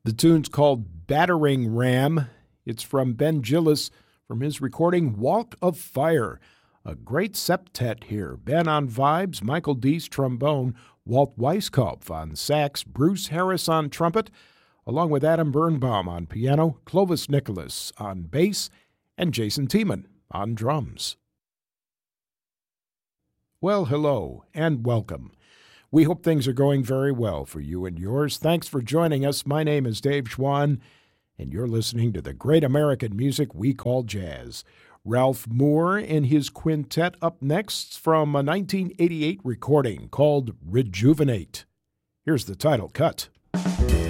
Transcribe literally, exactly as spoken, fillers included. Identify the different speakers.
Speaker 1: The tune's called Battering Ram. It's from Ben Gillis from his recording Walk of Fire. A great septet here. Ben on vibes, Michael Deese trombone, Walt Weiskopf on sax, Bruce Harris on trumpet, along with Adam Birnbaum on piano, Clovis Nicholas on bass, and Jason Tiemann on drums. Well, hello and welcome. We hope things are going very well for you and yours. Thanks for joining us. My name is Dave Schwann, and you're listening to the great American music we call jazz. Ralph Moore and his quintet up next from a nineteen eighty-eight recording called Rejuvenate. Here's the title cut.